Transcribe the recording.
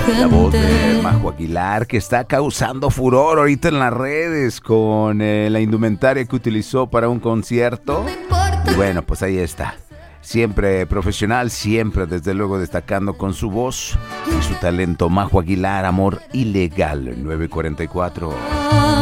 La voz de Majo Aguilar, que está causando furor ahorita en las redes con la indumentaria que utilizó para un concierto. Y bueno, pues ahí está. Siempre profesional, siempre desde luego destacando con su voz y su talento. Majo Aguilar, Amor Ilegal, 9:44.